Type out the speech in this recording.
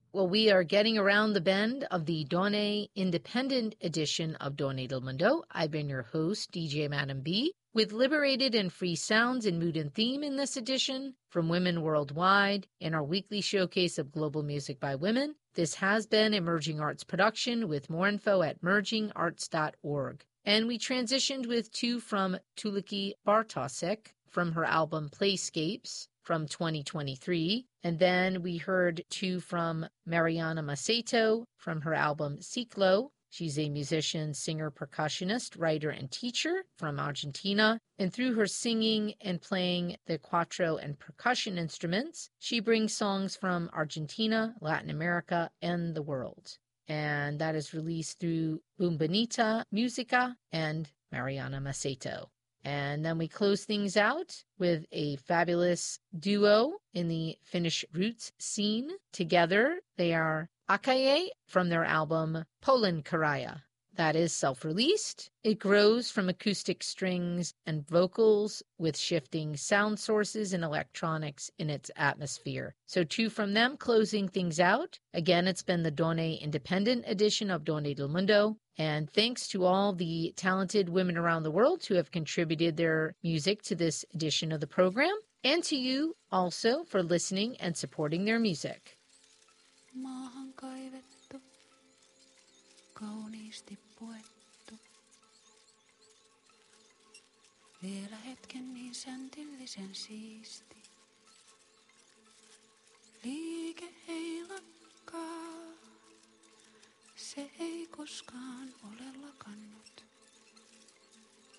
Well, we are getting around the bend of the Donne Independent edition of Donne del Mundo. I've been your host, DJ Madam B, with liberated and free sounds in mood and theme in this edition from women worldwide in our weekly showcase of global music by women. This has been Emerging Arts Production with more info at mergingarts.org. And we transitioned with two from Tuliki Bartosek from her album Playscapes from 2023. And then we heard two from Mariana Maceto from her album Ciclo. She's a musician, singer, percussionist, writer, and teacher from Argentina. And through her singing and playing the cuatro and percussion instruments, she brings songs from Argentina, Latin America, and the world. And that is released through Boombanita Musica and Mariana Maceto. And then we close things out with a fabulous duo in the Finnish roots scene. Together, they are Akaye from their album Polankaraya. That is self-released. It grows from acoustic strings and vocals with shifting sound sources and electronics in its atmosphere. So two from them closing things out. Again, it's been the Donne Independent edition of Donne del Mundo. And thanks to all the talented women around the world who have contributed their music to this edition of the program. And to you also for listening and supporting their music. Maahan kaivettu, kauniisti puettu. Vielä hetken niin säntillisen siisti. Liike ei lakkaa, se ei koskaan ole